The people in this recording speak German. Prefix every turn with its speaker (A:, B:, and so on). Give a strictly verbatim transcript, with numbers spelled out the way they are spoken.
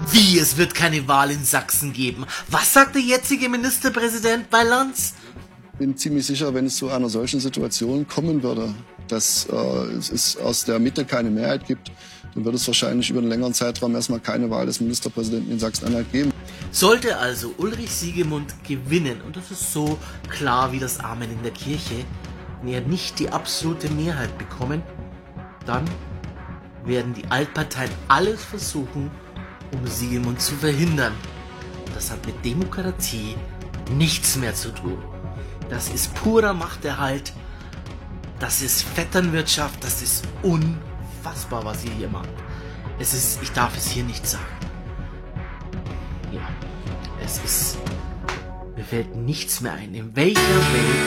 A: Wie, es wird keine Wahl in Sachsen geben? Was sagt der jetzige Ministerpräsident bei Lanz?
B: Ich bin ziemlich sicher, wenn es zu einer solchen Situation kommen würde, dass äh, es aus der Mitte keine Mehrheit gibt, dann wird es wahrscheinlich über einen längeren Zeitraum erstmal keine Wahl des Ministerpräsidenten in Sachsen-Anhalt geben.
A: Sollte also Ulrich Siegemund gewinnen, und das ist so klar wie das Amen in der Kirche, und er nicht die absolute Mehrheit bekommen, dann werden die Altparteien alles versuchen, um Siegemund zu verhindern. Das hat mit Demokratie nichts mehr zu tun. Das ist purer Machterhalt, das ist Vetternwirtschaft, das ist unfassbar, was ihr hier macht. Es ist, ich darf es hier nicht sagen. Ja, es ist, mir fällt nichts mehr ein. In welcher Welt